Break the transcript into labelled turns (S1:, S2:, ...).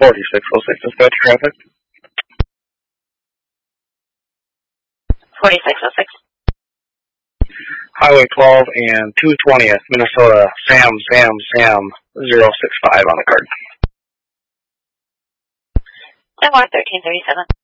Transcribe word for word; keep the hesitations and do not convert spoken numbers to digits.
S1: forty-six oh six, dispatch traffic.
S2: forty-six oh six.
S1: Highway twelve and two twentieth, Minnesota, Sam, Sam, Sam, zero six five on the card.
S2: Denmark thirteen thirty-seven.